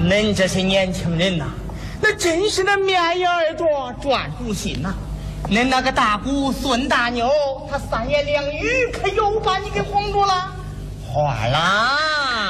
恁这些年轻人呐，那真是那面眼耳朵转不心呐。恁那个大姑孙大妞，她三言两语可又把你给哄住了。 花郎。